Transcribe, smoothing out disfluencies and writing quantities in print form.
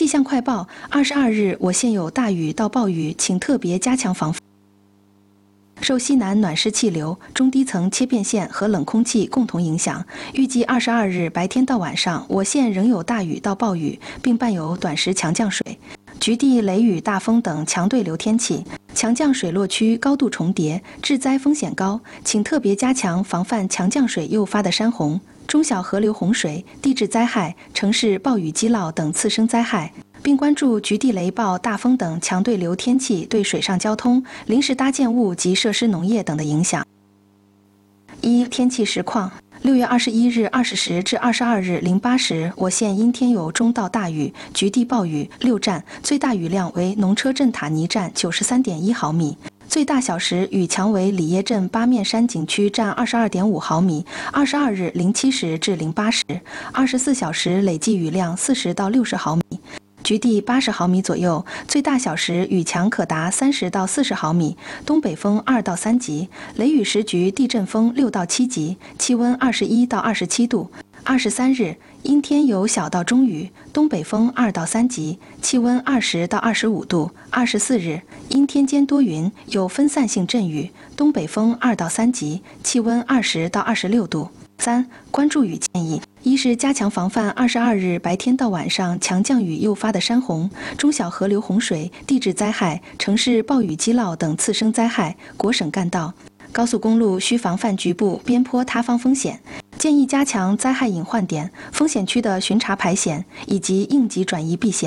气象快报：22日，我县有大雨到暴雨，请特别加强防范。受西南暖湿气流、中低层切变线和冷空气共同影响，预计22日白天到晚上，我县仍有大雨到暴雨，并伴有短时强降水、局地雷雨、大风等强对流天气。强降水落区高度重叠，致灾风险高，请特别加强防范强降水诱发的山洪、中小河流洪水、地质灾害、城市暴雨积涝等次生灾害，并关注局地雷暴、大风等强对流天气对水上交通、临时搭建物及设施农业等的影响。一、天气实况。6月21日20时至22日08时，我县因天有中到大雨、局地暴雨6站，最大雨量为农车镇塔尼站93.1毫米，最大小时雨强为里耶镇八面山景区站22.5毫米。22日07时至08时，24小时累计雨量40到60毫米。局地80毫米左右，最大小时雨强可达30到40毫米，东北风2到3级，雷雨时局地震风6到7级，气温21到27度。23日，阴天有小到中雨，东北风2到3级，气温20到25度。24日，阴天间多云，有分散性阵雨，东北风2到3级，气温20到26度。3、关注雨建议：一是加强防范22日白天到晚上强降雨诱发的山洪、中小河流洪水、地质灾害、城市暴雨积涝等次生灾害。国省干道、高速公路需防范局部边坡塌方风险，建议加强灾害隐患点、风险区的巡查排险以及应急转移避险。